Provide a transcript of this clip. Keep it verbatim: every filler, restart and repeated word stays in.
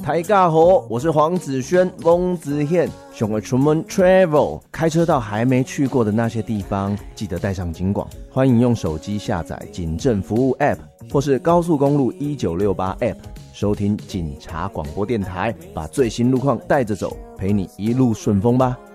大家好，我是黄子轩，翁子宪，想要出门 travel， 开车到还没去过的那些地方，记得带上警广。欢迎用手机下载警政服务 App， 或是高速公路一九六八 App， 收听警察广播电台，把最新路况带着走，陪你一路顺风吧。